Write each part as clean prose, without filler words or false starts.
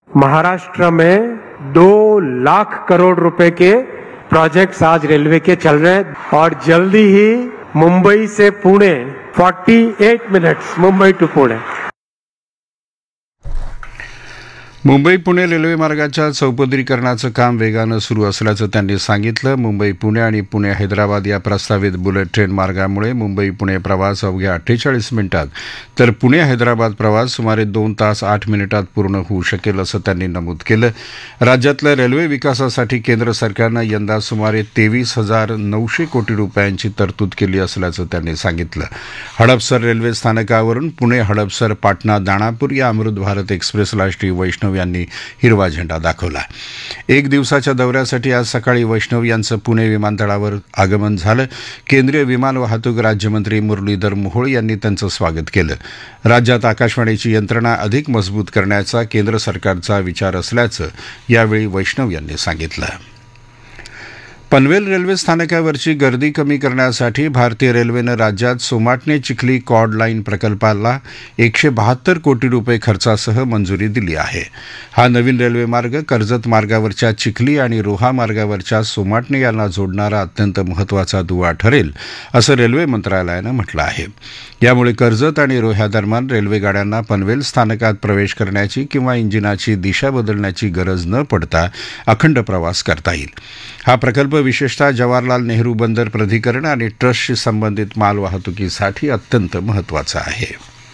महाराष्ट्र में 2 लाख करोड़ रुपए के प्रोजेक्ट्स आज रेलवे के चल रहे हैं और जल्दी ही मुंबई से Pune 48 minutes Mumbai to Pune. Mumbai Pune railway मार्गाच्या चौपदरीकरणाचं काम वेगानं सुरू असल्याचं त्यांनी सांगितलं. मुंबई पुणे आणि पुणे हैदराबाद या प्रस्तावित बुलेट ट्रेन मार्गामुळे मुंबई पुणे प्रवास अवघ्या 48 मिनिटात तर पुणे हैदराबाद प्रवास सुमारे 2 तास 8 मिनिटात पूर्ण होऊ शकेल असं त्यांनी नमूद केलं. राज्यातल्या रेल्वे विकासासाठी केंद्र सरकारनं यंदा सुमारे 23,900 कोटी रुपयांची तरतूद केली असल्याचं त्यांनी सांगितलं. हडपसर रेल्वे स्थानकावरून पुणे हडपसर पाटणा दाणापूर या अमृत भारत एक्सप्रेसला श्री वैष्णव यांनी हिरवा झेंडा दाखवला. एक दिवसाच्या दौऱ्यासाठी आज सकाळी वैष्णव यांचं पुणे विमानतळावर आगमन झालं. केंद्रीय विमान वाहतूक राज्यमंत्री मुरलीधर मोहोळ यांनी त्यांचं स्वागत केलं. राज्यात आकाशवाणीची यंत्रणा अधिक मजबूत करण्याचा केंद्र सरकारचा विचार असल्याचं यावेळी वैष्णव यांनी सांगितलं. पनवेल रेल्वे स्थानकावरची गर्दी कमी करण्यासाठी भारतीय रेल्वेनं राज्यात सोमाटणे चिखली कॉर्ड लाईन प्रकल्पाला 172 कोटी रुपये खर्चासह मंजुरी दिली आहे. हा नवीन रेल्वे मार्ग कर्जत मार्गावरच्या चिखली आणि रोहा मार्गावरच्या सोमाटणे यांना जोडणारा अत्यंत महत्त्वाचा दुवा ठरेल असं रेल्वे मंत्रालयानं म्हटलं आहे. यामुळे कर्जत आणि रोह्यादरम्यान रेल्वे गाड्यांना पनवेल स्थानकात प्रवेश करण्याची किंवा इंजिनाची दिशा बदलण्याची गरज न पडता अखंड प्रवास करता येईल. हा प्रकल्प विशेषतः जवाहरलाल नेहरू बंदर प्राधिकरण आणि ट्रस्टशी संबंधित मालवाहतुकीसाठी अत्यंत महत्त्वाचा आहे.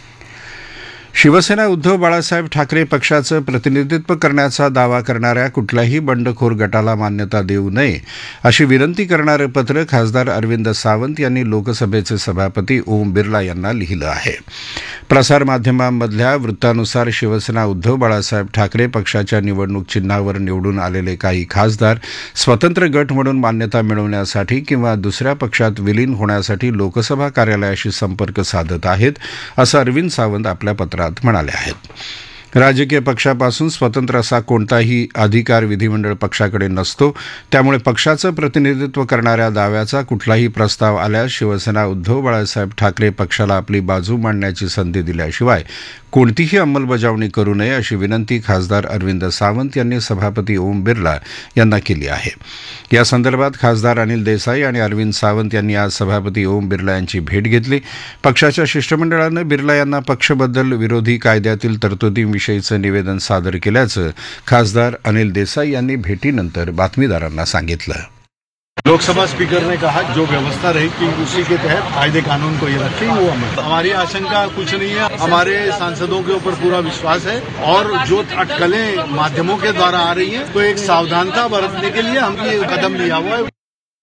शिवसेना उद्धव बाळासाहेब ठाकरे पक्षाचं प्रतिनिधित्व करण्याचा दावा करणाऱ्या कुठल्याही बंडखोर गटाला मान्यता देऊ नये अशी विनंती करणारं पत्र खासदार अरविंद सावंत यांनी लोकसभेचे सभापती ओम बिर्ला यांना लिहिलं आहे. प्रसारमाध्यमांमधल्या वृत्तानुसार शिवसेना उद्धव बाळासाहेब ठाकरे पक्षाच्या निवडणूक चिन्हावर निवडून आलेले काही खासदार स्वतंत्र गट म्हणून मान्यता मिळवण्यासाठी किंवा दुसऱ्या पक्षात विलीन होण्यासाठी लोकसभा कार्यालयाशी संपर्क साधत आहेत असं अरविंद सावंत आपल्या पत्रात म्हणाले आहेत. राजकीय पक्षापासून स्वतंत्र असा कोणताही अधिकार विधिमंडळ पक्षाकडे नसतो. त्यामुळे पक्षाचं प्रतिनिधित्व करणाऱ्या दाव्याचा कुठलाही प्रस्ताव आल्यास शिवसेना उद्धव बाळासाहेब ठाकरे पक्षाला आपली बाजू मांडण्याची संधी दिल्याशिवाय कोणतीही अंमलबजावणी करू नये अशी विनंती खासदार अरविंद सावंत यांनी सभापती ओम बिर्ला यांना केली आहे. या संदर्भात खासदार अनिल देसाई आणि अरविंद सावंत यांनी आज सभापती ओम बिर्ला यांची भेट घेतली. पक्षाच्या शिष्टमंडळानं बिर्ला यांना पक्षबदल विरोधी कायद्यातील तरतुदींविषयीचं निवेदन सादर केल्याचं खासदार अनिल देसाई यांनी भेटीनंतर बातमीदारांना सांगितलं. लोकसभा स्पीकर ने कहा जो व्यवस्था रहेगी उसी के तहत कायदे कानून को ये रखें वो अमल. हमारी आशंका कुछ नहीं है. हमारे सांसदों के ऊपर पूरा विश्वास है और जो अटकलें माध्यमों के द्वारा आ रही हैं तो एक सावधानता बरतने के लिए हमने ये कदम लिया हुआ है.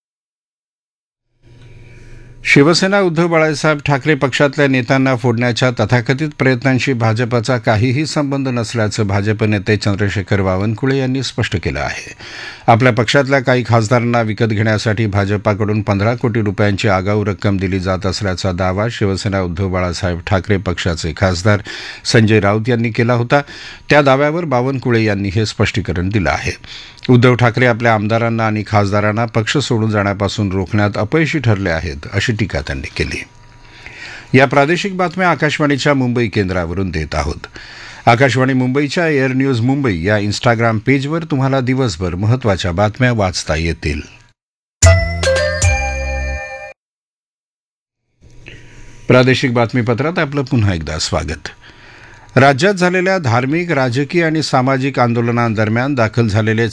शिवसेना उद्धव बाळासाहेब ठाकरे पक्षातल्या नेत्यांना फोडण्याच्या तथाकथित प्रयत्नांशी भाजपचा काहीही संबंध नसल्याचं भाजप नेते चंद्रशेखर बावनकुळे यांनी स्पष्ट केलं आहे. आपल्या पक्षातल्या काही खासदारांना विकत घेण्यासाठी भाजपाकडून 15 कोटी रुपयांची आगाऊ रक्कम दिली जात असल्याचा दावा शिवसेना उद्धव बाळासाहेब ठाकरे पक्षाचे खासदार संजय राऊत यांनी केला होता. त्या दाव्यावर बावनकुळे यांनी हे स्पष्टीकरण दिलं आहे. उद्धव ठाकरे आपल्या आमदारांना आणि खासदारांना पक्ष सोडून जाण्यापासून रोखण्यात अपयशी ठरले आहेत अशी टीका त्यांनी केली. या प्रादेशिक बातम्या आकाशवाणीच्या मुंबई केंद्रावरून देत आहोत. आकाशवाणी मुंबईच्या एअर न्यूज मुंबई या इंस्टाग्राम पेजवर तुम्हाला दिवसभर महत्त्वाच्या बातम्या वाचता येतील. प्रादेशिक बातमीपत्रात आपलं पुन्हा एकदा स्वागत. राज्यात झालेल्या धार्मिक, राजकीय आणि सामाजिक आंदोलनांदरम्यान दाखल झालेले